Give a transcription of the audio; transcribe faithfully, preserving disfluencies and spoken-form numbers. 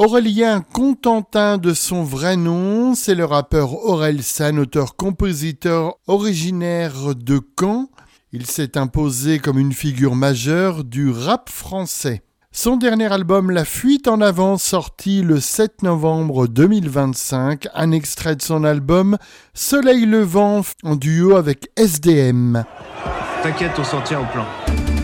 Aurélien Contentin de son vrai nom, c'est le rappeur Orelsan, auteur-compositeur originaire de Caen. Il s'est imposé comme une figure majeure du rap français. Son dernier album La Fuite en avant, sorti le sept novembre deux mille vingt-cinq, un extrait de son album Soleil levant en duo avec S D M. T'inquiète, on s'en tient au plan.